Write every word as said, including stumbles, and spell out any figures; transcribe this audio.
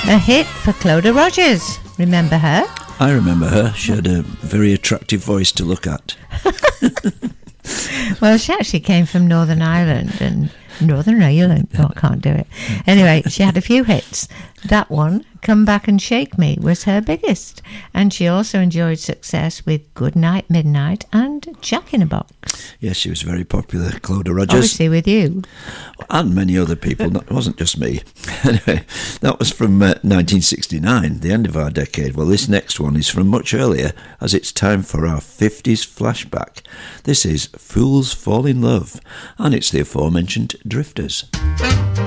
A hit for Clodagh Rogers. Remember her? I remember her. She had a very attractive voice to look at. Well, she actually came from Northern Ireland and Northern Ireland. Oh, I can't do it. Anyway, she had a few hits. That one, Come Back and Shake Me, was her biggest. And she also enjoyed success with Good Night Midnight and Jack in a Box. Yes, she was very popular, Clodagh Rogers. Obviously with you. And many other people. It wasn't just me. Anyway, that was from uh, nineteen sixty-nine, the end of our decade. Well, this next one is from much earlier, as it's time for our fifties flashback. This is Fools Fall in Love, and it's the aforementioned Drifters.